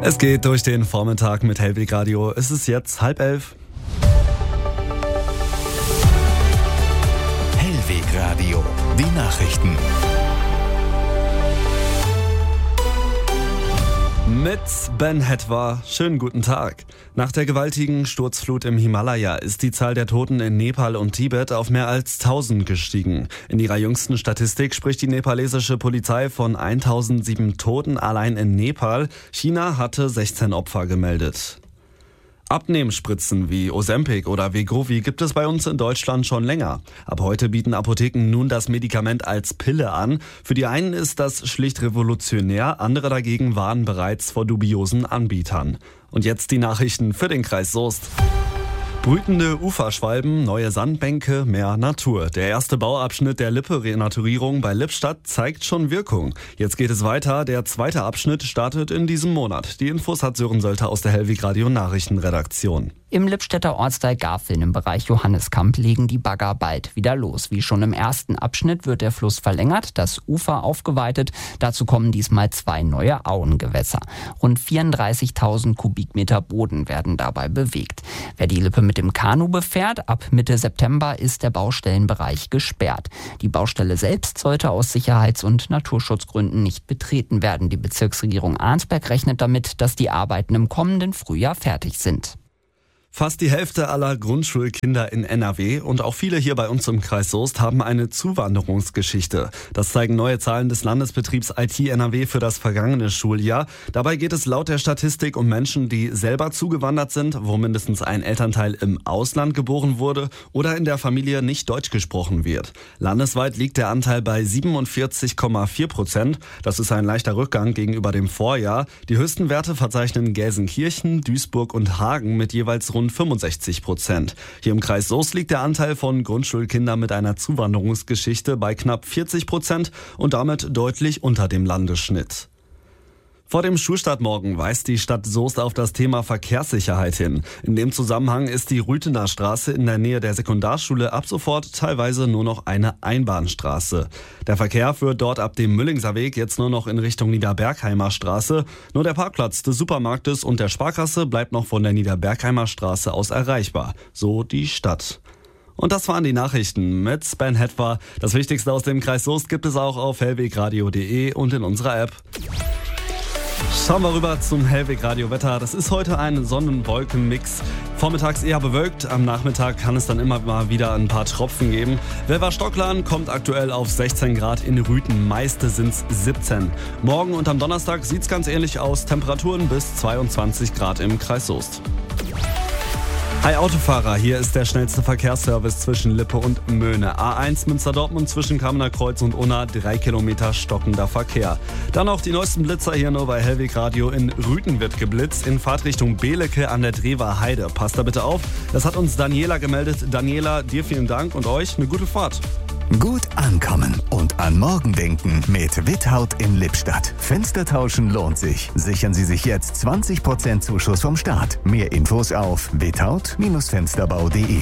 Es geht durch den Vormittag mit Hellweg Radio. Es ist jetzt 10:30. Hellweg Radio, die Nachrichten. Mit Ben Hetwa. Schönen guten Tag. Nach der gewaltigen Sturzflut im Himalaya ist die Zahl der Toten in Nepal und Tibet auf mehr als 1000 gestiegen. In ihrer jüngsten Statistik spricht die nepalesische Polizei von 1007 Toten allein in Nepal. China hatte 16 Opfer gemeldet. Abnehmspritzen wie Ozempic oder Wegovy gibt es bei uns in Deutschland schon länger. Ab heute bieten Apotheken nun das Medikament als Pille an. Für die einen ist das schlicht revolutionär, andere dagegen warnen bereits vor dubiosen Anbietern. Und jetzt die Nachrichten für den Kreis Soest. Brütende Uferschwalben, neue Sandbänke, mehr Natur. Der erste Bauabschnitt der Lippe-Renaturierung bei Lippstadt zeigt schon Wirkung. Jetzt geht es weiter. Der zweite Abschnitt startet in diesem Monat. Die Infos hat Sören Sölter aus der Hellweg Radio Nachrichtenredaktion. Im Lippstädter Ortsteil Garfiln im Bereich Johanniskamp legen die Bagger bald wieder los. Wie schon im ersten Abschnitt wird der Fluss verlängert, das Ufer aufgeweitet. Dazu kommen diesmal 2 neue Auengewässer. Rund 34.000 Kubikmeter Boden werden dabei bewegt. Wer die Lippe mit dem Kanu befährt, ab Mitte September ist der Baustellenbereich gesperrt. Die Baustelle selbst sollte aus Sicherheits- und Naturschutzgründen nicht betreten werden. Die Bezirksregierung Arnsberg rechnet damit, dass die Arbeiten im kommenden Frühjahr fertig sind. Fast die Hälfte aller Grundschulkinder in NRW und auch viele hier bei uns im Kreis Soest haben eine Zuwanderungsgeschichte. Das zeigen neue Zahlen des Landesbetriebs IT NRW für das vergangene Schuljahr. Dabei geht es laut der Statistik um Menschen, die selber zugewandert sind, wo mindestens ein Elternteil im Ausland geboren wurde oder in der Familie nicht Deutsch gesprochen wird. Landesweit liegt der Anteil bei 47,4%. Das ist ein leichter Rückgang gegenüber dem Vorjahr. Die höchsten Werte verzeichnen Gelsenkirchen, Duisburg und Hagen mit jeweils rund 65%. Hier im Kreis Soest liegt der Anteil von Grundschulkindern mit einer Zuwanderungsgeschichte bei knapp 40% und damit deutlich unter dem Landesschnitt. Vor dem Schulstart morgen weist die Stadt Soest auf das Thema Verkehrssicherheit hin. In dem Zusammenhang ist die Rüthener Straße in der Nähe der Sekundarschule ab sofort teilweise nur noch eine Einbahnstraße. Der Verkehr führt dort ab dem Müllingser Weg jetzt nur noch in Richtung Niederbergheimer Straße. Nur der Parkplatz des Supermarktes und der Sparkasse bleibt noch von der Niederbergheimer Straße aus erreichbar. So die Stadt. Und das waren die Nachrichten mit Ben Hetwa. Das Wichtigste aus dem Kreis Soest gibt es auch auf hellwegradio.de und in unserer App. Schauen wir rüber zum Hellweg Radio Wetter. Das ist heute ein Sonnen-Wolken-Mix. Vormittags eher bewölkt, am Nachmittag kann es dann immer mal wieder ein paar Tropfen geben. Welverstocklarn kommt aktuell auf 16 Grad, in Rüthen meiste sind's 17. Morgen und am Donnerstag sieht's ganz ähnlich aus, Temperaturen bis 22 Grad im Kreis Soest. Hi Autofahrer, hier ist der schnellste Verkehrsservice zwischen Lippe und Möhne. A1 Münster-Dortmund zwischen Kamener Kreuz und Unna, 3 Kilometer stockender Verkehr. Dann auch die neuesten Blitzer hier nur bei Hellweg Radio. In Rüthen wird geblitzt, in Fahrtrichtung Belecke an der Drewer Heide. Passt da bitte auf, das hat uns Daniela gemeldet. Daniela, dir vielen Dank und euch eine gute Fahrt. Gut ankommen und an morgen denken mit Withaut in Lippstadt. Fenster tauschen lohnt sich. Sichern Sie sich jetzt 20% Zuschuss vom Staat. Mehr Infos auf withaut-fensterbau.de.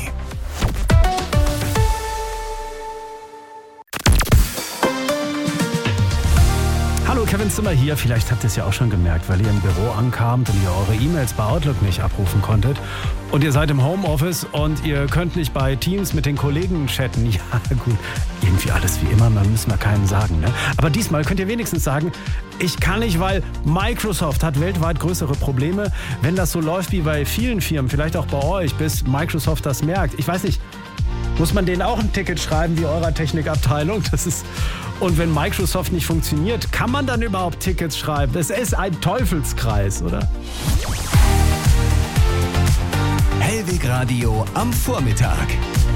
Hallo, Kevin Zimmer hier. Vielleicht habt ihr es ja auch schon gemerkt, weil ihr im Büro ankamt und ihr eure E-Mails bei Outlook nicht abrufen konntet. Und ihr seid im Homeoffice und ihr könnt nicht bei Teams mit den Kollegen chatten. Ja, gut, irgendwie alles wie immer, man muss mal keinem sagen, ne? Aber diesmal könnt ihr wenigstens sagen, ich kann nicht, weil Microsoft hat weltweit größere Probleme. Wenn das so läuft wie bei vielen Firmen, vielleicht auch bei euch, bis Microsoft das merkt. Ich weiß nicht, muss man denen auch ein Ticket schreiben wie eurer Technikabteilung? Und wenn Microsoft nicht funktioniert, kann man dann überhaupt Tickets schreiben? Das ist ein Teufelskreis, oder? Hellweg Radio am Vormittag.